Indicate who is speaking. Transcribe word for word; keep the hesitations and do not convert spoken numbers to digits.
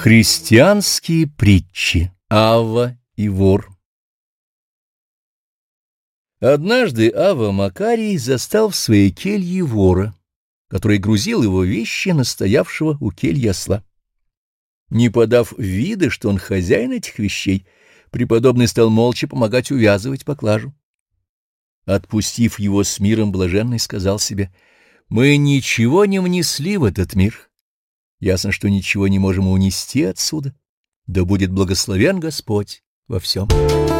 Speaker 1: Христианские притчи. Авва и вор. Однажды Авва Макарий застал в своей келье вора, который грузил его вещи на стоявшего у кельи осла. Не подав вида, что он хозяин этих вещей, преподобный стал молча помогать увязывать поклажу. Отпустив его с миром, блаженный сказал себе: «Мы ничего не внесли в этот мир. Ясно, что ничего не можем унести отсюда. Да будет благословен Господь во всем».